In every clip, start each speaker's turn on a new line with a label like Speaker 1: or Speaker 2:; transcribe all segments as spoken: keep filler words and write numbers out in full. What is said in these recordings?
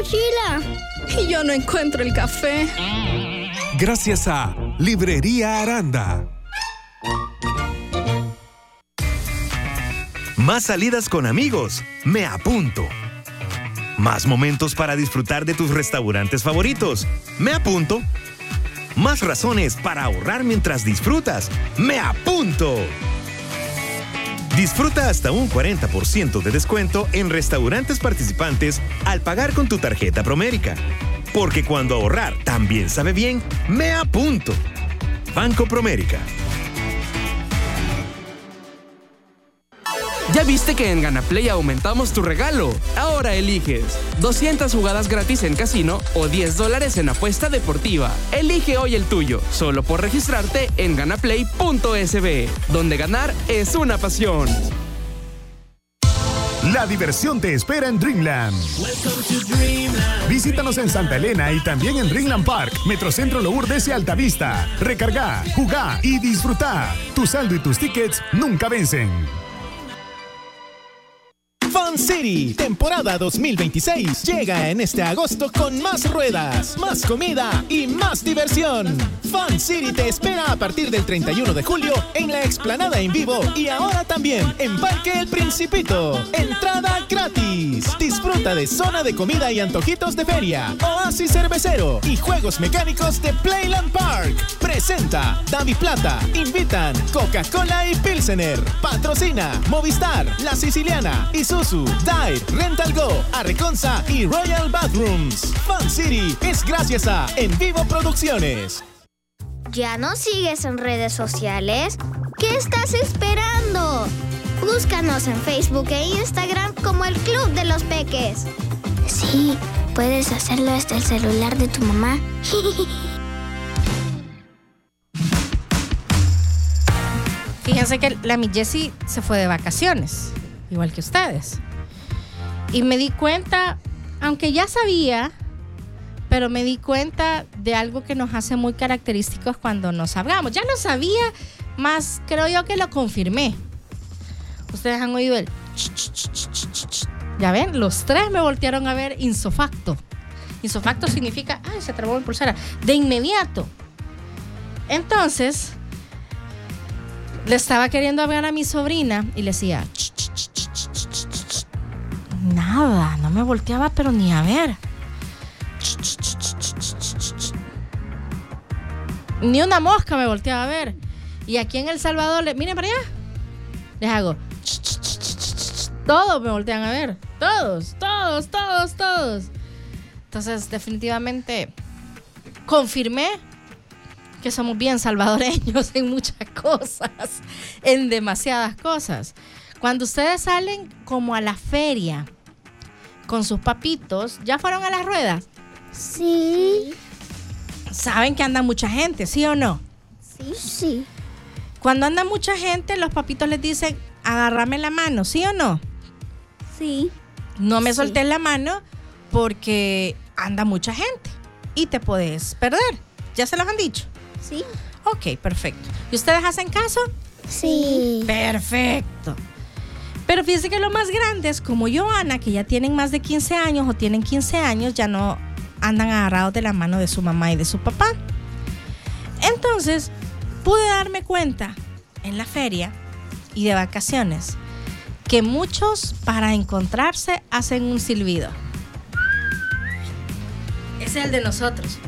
Speaker 1: mochila. Y yo no encuentro el café.
Speaker 2: Gracias a Librería Aranda.
Speaker 3: Más salidas con amigos. Me apunto. Más momentos para disfrutar de tus restaurantes favoritos. Me apunto. Más razones para ahorrar mientras disfrutas. ¡Me apunto! Disfruta hasta un cuarenta por ciento de descuento en restaurantes participantes al pagar con tu tarjeta Promérica. Porque cuando ahorrar también sabe bien, ¡me apunto! Banco Promérica.
Speaker 4: ¿Ya viste que en GanaPlay aumentamos tu regalo? Ahora eliges doscientas jugadas gratis en casino o diez dólares en apuesta deportiva. Elige hoy el tuyo, solo por registrarte en ganaplay punto es be, donde ganar es una pasión.
Speaker 5: La diversión te espera en Dreamland. Visítanos en Santa Elena y también en Dreamland Park, Metrocentro Lourdes y Altavista. Recarga, jugá y disfrutá. Tu saldo y tus tickets nunca vencen.
Speaker 6: Fun City, temporada dos mil veintiséis, llega en este agosto con más ruedas, más comida y más diversión. Fun City te espera a partir del treinta y uno de julio en la explanada en vivo y ahora también en Parque El Principito. Entrada gratis. Disfruta de zona de comida y antojitos de feria, oasis cervecero y juegos mecánicos de Playland Park. Presenta Davi Plata, invitan Coca-Cola y Pilsener. Patrocina Movistar, La Siciliana, Isuzu, Dive, Rental Go, Arreconza y Royal Bathrooms. Fun City es gracias a En Vivo Producciones.
Speaker 7: ¿Ya nos sigues en redes sociales? ¿Qué estás esperando? Búscanos en Facebook e Instagram como el Club de los Peques.
Speaker 8: Sí, puedes hacerlo desde el celular de tu mamá.
Speaker 9: Fíjense que la mi Jessie se fue de vacaciones, igual que ustedes. Y me di cuenta, aunque ya sabía, pero me di cuenta de algo que nos hace muy característicos cuando nos hablamos. Ya lo sabía, más creo yo que lo confirmé. Ustedes han oído el ch, ch, ch, ch, ch, ch. Ya ven, los tres me voltearon a ver insofacto. Insofacto significa, ay, se trabó mi pulsera, de inmediato. Entonces, le estaba queriendo hablar a mi sobrina y le decía, ch, ch, ch, ch, ch, ch, ch. Nada, no me volteaba, pero ni a ver. Ch, ch, ch, ch, ch, ch, ch. Ni una mosca me volteaba a ver. Y aquí en El Salvador, le, miren para allá, les hago, ch, ch, ch, ch, ch. Todos me voltean a ver, todos, todos, todos, todos. Entonces, definitivamente, confirmé que somos bien salvadoreños en muchas cosas, en demasiadas cosas. Cuando ustedes salen como a la feria con sus papitos, ¿ya fueron a las ruedas?
Speaker 8: Sí.
Speaker 9: Saben que anda mucha gente, ¿sí o no?
Speaker 8: Sí. Sí.
Speaker 9: Cuando anda mucha gente, los papitos les dicen, agárrame la mano, ¿sí o no?
Speaker 8: Sí.
Speaker 9: No me
Speaker 8: Sí.
Speaker 9: soltés la mano porque anda mucha gente y te puedes perder. ¿Ya se los han dicho?
Speaker 8: Sí.
Speaker 9: Ok, perfecto. ¿Y ustedes hacen caso?
Speaker 8: Sí.
Speaker 9: Perfecto. Pero fíjense que los más grandes, como Joana, que ya tienen más de quince años o tienen quince años, ya no andan agarrados de la mano de su mamá y de su papá. Entonces, pude darme cuenta en la feria y de vacaciones que muchos para encontrarse hacen un silbido. Ese es el de nosotros.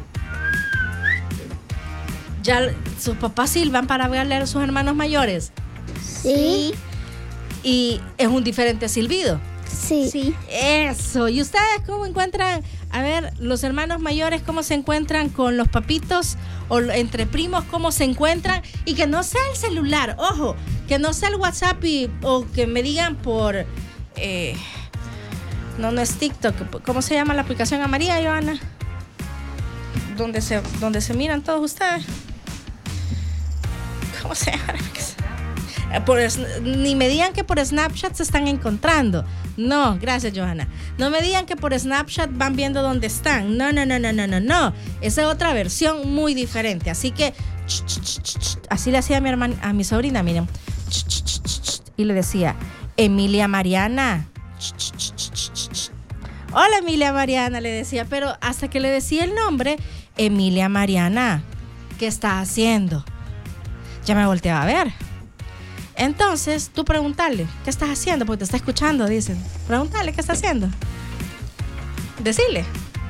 Speaker 9: ¿Ya sus papás silban para hablarle a sus hermanos mayores?
Speaker 8: Sí.
Speaker 9: Y es un diferente silbido.
Speaker 8: Sí. Sí.
Speaker 9: Eso. ¿Y ustedes cómo encuentran, a ver, los hermanos mayores, cómo se encuentran con los papitos o entre primos, cómo se encuentran? Y que no sea el celular, ojo, que no sea el WhatsApp y, o que me digan por, eh, no, no es TikTok, ¿cómo se llama la aplicación amarilla, Joana? Donde se, donde se miran todos ustedes. ¿Cómo se llama? Por, ni me digan que por Snapchat se están encontrando. No, gracias, Johanna. No me digan que por Snapchat van viendo dónde están. No, no, no, no, no, no, no. Esa es otra versión muy diferente. Así que, ch, ch, ch, ch, así le hacía a mi hermana, a mi sobrina, miren. Ch, ch, ch, ch, y le decía, Emilia Mariana. Ch, ch, ch, ch, ch, ch. Hola Emilia Mariana, le decía, pero hasta que le decía el nombre, Emilia Mariana, ¿qué estás haciendo? Ya me volteaba a ver. Entonces, tú preguntarle, ¿qué estás haciendo? Porque te está escuchando, dicen. Preguntarle, ¿qué está haciendo? Decirle.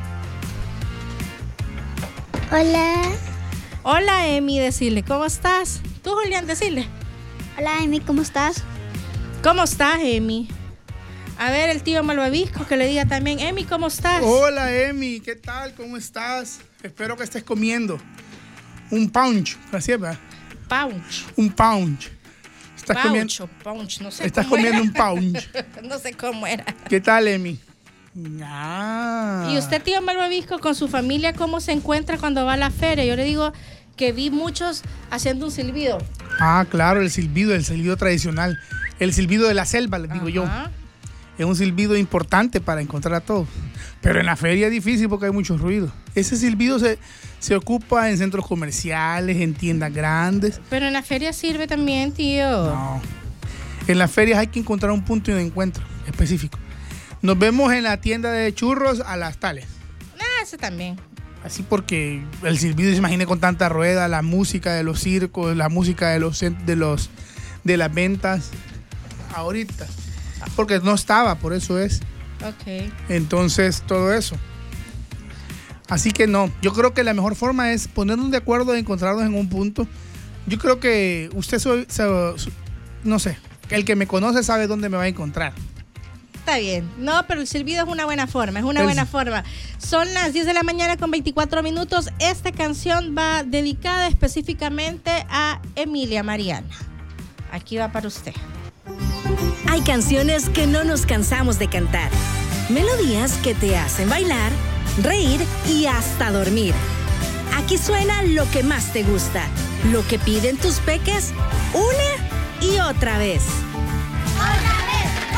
Speaker 8: Hola.
Speaker 9: Hola, Emi, decirle, ¿cómo estás? Tú, Julián, decirle.
Speaker 8: Hola, Emi, ¿cómo estás?
Speaker 9: ¿Cómo estás, Emi? A ver, el tío Malvavisco que le diga también, Emi, ¿cómo estás?
Speaker 10: Hola, Emi, ¿qué tal? ¿Cómo estás? Espero que estés comiendo un punch, así es, ¿verdad?
Speaker 9: Punch.
Speaker 10: Un punch. Estás
Speaker 9: Pouch
Speaker 10: comiendo,
Speaker 9: o punch, no sé
Speaker 10: estás
Speaker 9: cómo
Speaker 10: comiendo
Speaker 9: era.
Speaker 10: un punch.
Speaker 9: No sé cómo era.
Speaker 10: ¿Qué tal, Emi? Ah.
Speaker 9: ¿Y usted, tío Malvavisco, con su familia, cómo se encuentra cuando va a la feria? Yo le digo que vi muchos haciendo un silbido.
Speaker 10: Ah, claro, el silbido, el silbido tradicional. El silbido de la selva, les digo
Speaker 9: Ajá.
Speaker 10: yo. Es un silbido importante para encontrar a todos. Pero en la feria es difícil porque hay mucho ruido. Ese silbido se, se ocupa en centros comerciales, en tiendas grandes.
Speaker 9: Pero en la feria sirve también, tío.
Speaker 10: No. En las ferias hay que encontrar un punto de encuentro específico. Nos vemos en la tienda de churros a las tales.
Speaker 9: Ah, ese también.
Speaker 10: Así porque el silbido, se imagina con tanta rueda, la música de los circos, la música de los de los de las ventas ahorita. Porque no estaba, por eso es.
Speaker 9: Ok.
Speaker 10: Entonces, todo eso. Así que no, yo creo que la mejor forma es ponernos de acuerdo e encontrarnos en un punto. Yo creo que usted, so, so, so, no sé, el que me conoce sabe dónde me va a encontrar.
Speaker 9: Está bien. No, pero el silbido es una buena forma, es una
Speaker 10: El-
Speaker 9: buena forma. Son las diez de la mañana con veinticuatro minutos. Esta canción va dedicada específicamente a Emilia Mariana. Aquí va para usted.
Speaker 11: Hay canciones que no nos cansamos de cantar. Melodías que te hacen bailar, reír y hasta dormir. Aquí suena lo que más te gusta, lo que piden tus peques una y otra vez.
Speaker 8: Hola.